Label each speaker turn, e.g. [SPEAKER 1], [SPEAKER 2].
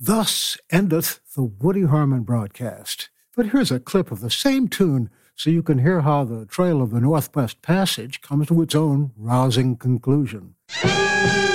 [SPEAKER 1] Thus endeth the Woody Herman broadcast. But here's a clip of the same tune so you can hear how the Trail of the Northwest Passage comes to its own rousing conclusion.